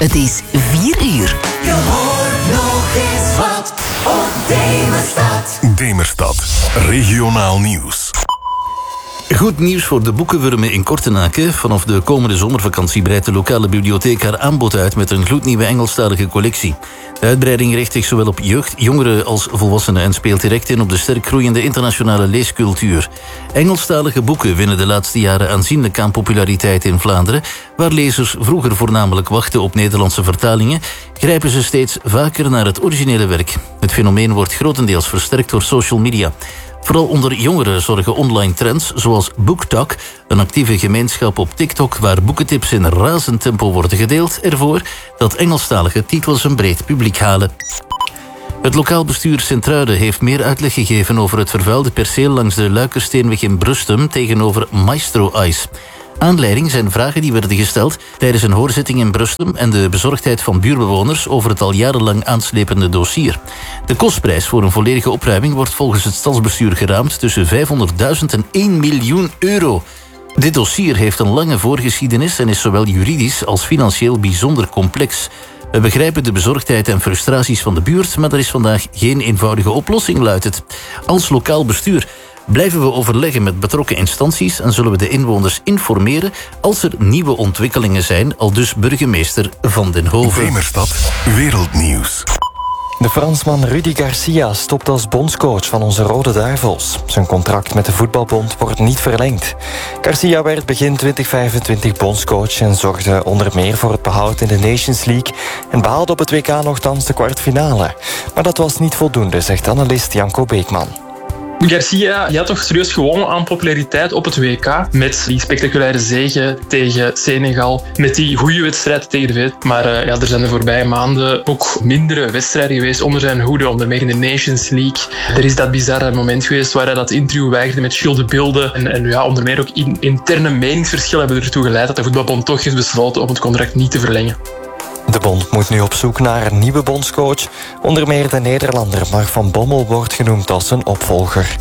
Het is 4 uur. Je hoort nog eens wat op Demerstad. Demerstad, regionaal nieuws. Goed nieuws voor de boekenwurmen in Kortenaken. Vanaf de komende zomervakantie breidt de lokale bibliotheek haar aanbod uit met een gloednieuwe Engelstalige collectie. De uitbreiding richt zich zowel op jeugd, jongeren als volwassenen en speelt direct in op de sterk groeiende internationale leescultuur. Engelstalige boeken winnen de laatste jaren aanzienlijk aan populariteit in Vlaanderen. Waar lezers vroeger voornamelijk wachten op Nederlandse vertalingen, grijpen ze steeds vaker naar het originele werk. Het fenomeen wordt grotendeels versterkt door social media. Vooral onder jongeren zorgen online trends zoals BookTok, een actieve gemeenschap op TikTok waar boekentips in razend tempo worden gedeeld, ervoor dat Engelstalige titels een breed publiek halen. Het lokaal bestuur Sint-Truiden heeft meer uitleg gegeven over het vervuilde perceel langs de Luikersteenweg in Brustem tegenover Maestro Ice. Aanleiding zijn vragen die werden gesteld tijdens een hoorzitting in Brustem en de bezorgdheid van buurbewoners over het al jarenlang aanslepende dossier. De kostprijs voor een volledige opruiming wordt volgens het stadsbestuur geraamd tussen 500.000 en 1 miljoen euro. Dit dossier heeft een lange voorgeschiedenis en is zowel juridisch als financieel bijzonder complex. We begrijpen de bezorgdheid en frustraties van de buurt, maar er is vandaag geen eenvoudige oplossing, luidt het. Als lokaal bestuur blijven we overleggen met betrokken instanties en zullen we de inwoners informeren als er nieuwe ontwikkelingen zijn, aldus burgemeester Van den Hoven. Demerstad, wereldnieuws. De Fransman Rudi Garcia stopt als bondscoach van onze Rode Duivels. Zijn contract met de voetbalbond wordt niet verlengd. Garcia werd begin 2025 bondscoach en zorgde onder meer voor het behoud in de Nations League en behaalde op het WK nogthans de kwartfinale. Maar dat was niet voldoende, zegt analist Janko Beekman. Garcia die had toch serieus gewonnen aan populariteit op het WK. Met die spectaculaire zege tegen Senegal. Met die goede wedstrijd tegen de VS. Maar er zijn de voorbije maanden ook mindere wedstrijden geweest onder zijn hoede. Onder meer in de Nations League. Er is dat bizarre moment geweest waar hij dat interview weigerde met Jules de Bilde. En onder meer ook interne meningsverschillen hebben ertoe geleid dat de voetbalbond toch heeft besloten om het contract niet te verlengen. De bond moet nu op zoek naar een nieuwe bondscoach. Onder meer de Nederlander Mark van Bommel wordt genoemd als zijn opvolger.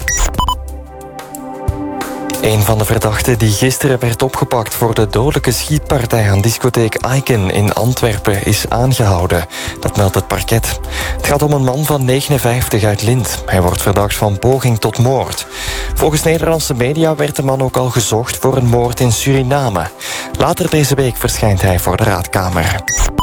Een van de verdachten die gisteren werd opgepakt voor de dodelijke schietpartij aan discotheek Icon in Antwerpen is aangehouden. Dat meldt het parket. Het gaat om een man van 59 uit Lint. Hij wordt verdacht van poging tot moord. Volgens Nederlandse media werd de man ook al gezocht voor een moord in Suriname. Later deze week verschijnt hij voor de raadkamer.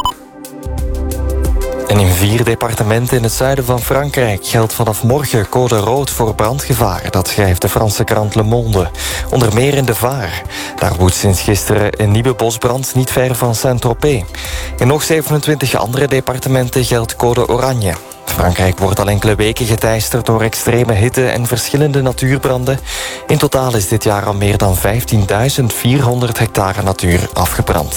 En in 4 departementen in het zuiden van Frankrijk geldt vanaf morgen code rood voor brandgevaar. Dat schrijft de Franse krant Le Monde. Onder meer in de Var. Daar woedt sinds gisteren een nieuwe bosbrand niet ver van Saint-Tropez. In nog 27 andere departementen geldt code oranje. Frankrijk wordt al enkele weken geteisterd door extreme hitte en verschillende natuurbranden. In totaal is dit jaar al meer dan 15.400 hectare natuur afgebrand.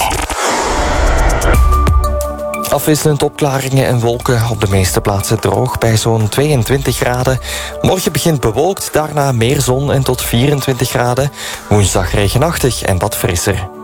Afwisselend opklaringen en wolken, op de meeste plaatsen droog bij zo'n 22 graden. Morgen begint bewolkt, daarna meer zon en tot 24 graden. Woensdag regenachtig en wat frisser.